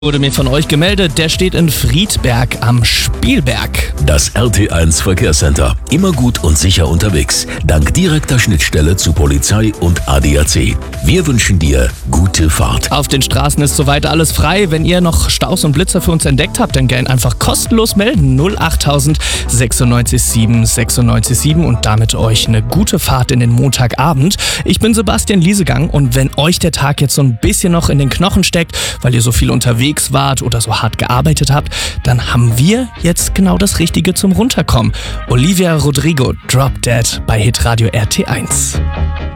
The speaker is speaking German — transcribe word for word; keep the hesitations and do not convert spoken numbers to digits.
Wurde mir von euch gemeldet, der steht in Friedberg am Spielberg. Das R T eins Verkehrscenter. Immer gut und sicher unterwegs. Dank direkter Schnittstelle zu Polizei und A D A C. Wir wünschen dir gute Fahrt. Auf den Straßen ist soweit alles frei. Wenn ihr noch Staus und Blitzer für uns entdeckt habt, dann gern einfach kostenlos melden. null achttausend sechsundneunzig sieben sechsundneunzig sieben und damit euch eine gute Fahrt in den Montagabend. Ich bin Sebastian Liesegang und wenn euch der Tag jetzt so ein bisschen noch in den Knochen steckt, weil ihr so viel unterwegs wart oder so hart gearbeitet habt, dann haben wir jetzt genau das Richtige zum Runterkommen. Olivia Rodrigo, Drop Dead bei Hitradio R T eins.